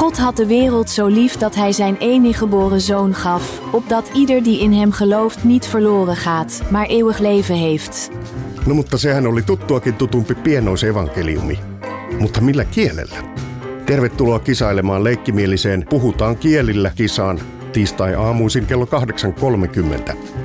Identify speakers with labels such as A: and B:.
A: God had de wereld zo lief dat hij zijn enige geboren zoon gaf, opdat ieder die in hem gelooft niet verloren gaat, maar eeuwig leven heeft.
B: No mutta sehän oli tuttuakin tutumpi pienoisevankeliumi. Mutta millä kielellä? Tervetuloa kisailemaan leikkimieliseen Puhutaan kielillä -kisaan tiistai-aamuisin kello 8.30.